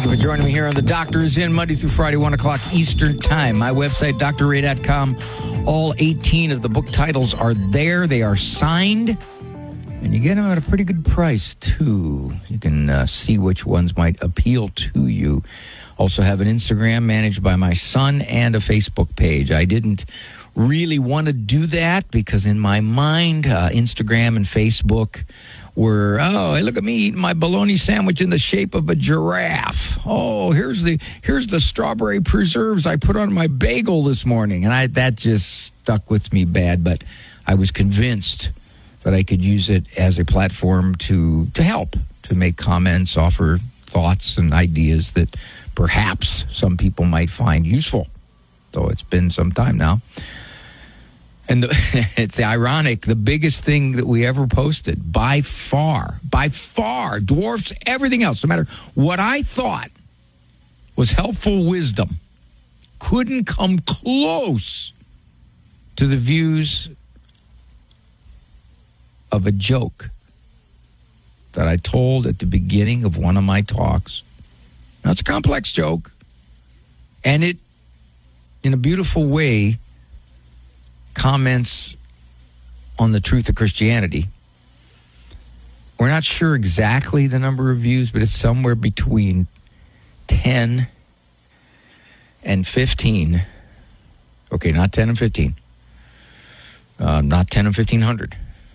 Thank you for joining me here on The Doctor Is In, Monday through Friday, 1 o'clock Eastern Time. My website, drray.com. All 18 of the book titles are there. They are signed. And you get them at a pretty good price, too. You can see which ones might appeal to you. Also have an Instagram managed by my son and a Facebook page. I didn't really want to do that because in my mind, Instagram and Facebook were, oh, hey, look at me eating my bologna sandwich in the shape of a giraffe. Oh, here's the strawberry preserves I put on my bagel this morning. And that just stuck with me bad, but I was convinced that I could use it as a platform to help, to make comments, offer thoughts and ideas that perhaps some people might find useful, though it's been some time now. And it's ironic, the biggest thing that we ever posted, by far, dwarfs everything else. No matter what I thought was helpful wisdom, couldn't come close to the views of a joke that I told at the beginning of one of my talks. Now, it's a complex joke, and it, in a beautiful way, comments on the truth of Christianity. We're not sure exactly the number of views, but it's somewhere between 10 and 15. Okay, not 10 and 15. Not 10 and 1,500.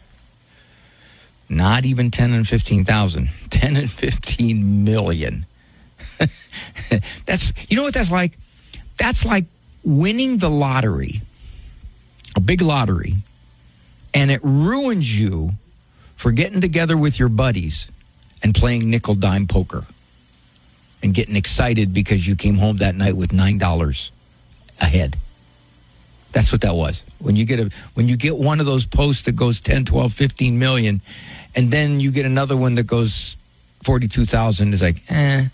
Not even 10 and 15,000. 10 and 15 million. You know what that's like? That's like winning the lottery. A big lottery, and it ruins you for getting together with your buddies and playing nickel-dime poker and getting excited because you came home that night with $9 ahead. That's what that was. When you get one of those posts that goes 10, 12, 15 million, and then you get another one that goes 42,000, it's like,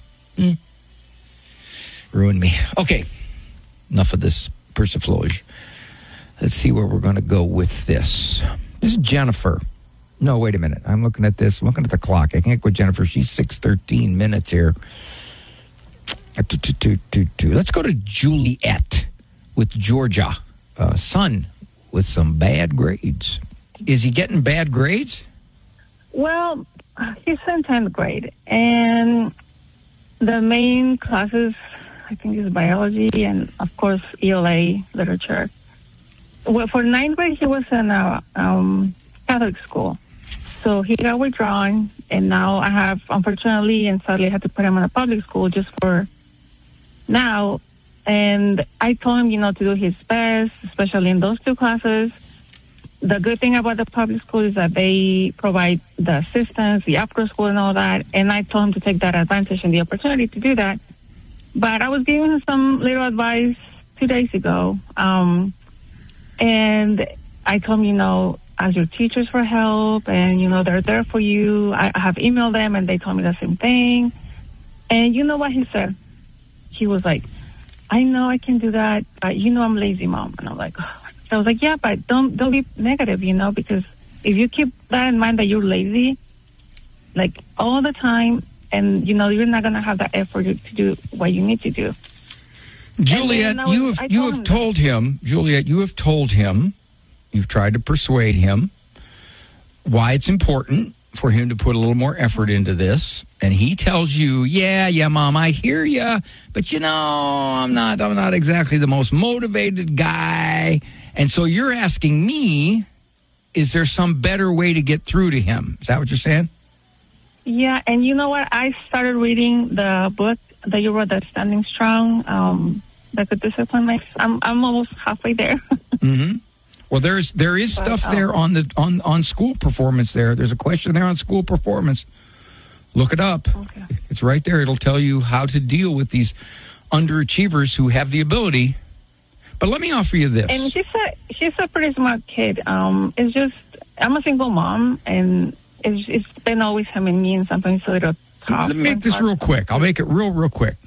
ruined me. Okay, enough of this persiflage. Let's see where we're going to go with this. This is Jennifer. No, wait a minute. I'm looking at this. I'm looking at the clock. I can't go with Jennifer. She's 6:13 minutes here. Let's go to Juliet with Georgia. Son with some bad grades. Is he getting bad grades? Well, he's in 10th grade. And the main classes, I think, is biology and, of course, ELA, literature. Well, for 9th grade, he was in a Catholic school. So he got withdrawn, and now I have, unfortunately and sadly, had to put him in a public school just for now. And I told him, to do his best, especially in those two classes. The good thing about the public school is that they provide the assistance, the after school and all that. And I told him to take that advantage and the opportunity to do that. But I was giving him some little advice 2 days ago. And I told him, ask your teachers for help, and, they're there for you. I have emailed them, and they told me the same thing. And you know what he said? He was like, I know I can do that, but I'm lazy, Mom. And I'm like, oh. So I was like, yeah, but don't be negative, because if you keep that in mind that you're lazy, like all the time, and, you're not going to have that effort to do what you need to do. Juliet, you have told him, you've tried to persuade him why it's important for him to put a little more effort into this. And he tells you, yeah, Mom, I hear you, but I'm not exactly the most motivated guy. And so you're asking me, is there some better way to get through to him? Is that what you're saying? Yeah, and you know what? I started reading the book that you wrote, that Standing Strong, that could discipline my. I'm almost halfway there. Mm-hmm. Well, there is stuff there on school performance. There's a question there on school performance. Look it up. Okay. It's right there. It'll tell you how to deal with these underachievers who have the ability. But let me offer you this. And she's a pretty smart kid. It's just I'm a single mom, and it's been always him and me, and sometimes a little tough. Let me make this real quick. I'll make it real quick.